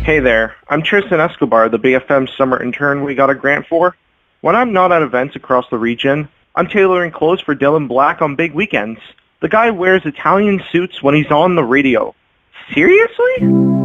Hey there, I'm Tristan Escobar, the BFM summer intern we got a grant for. When I'm not at events across the region, I'm tailoring clothes for Dylan Black on big weekends. The guy wears Italian suits when he's on the radio. Seriously?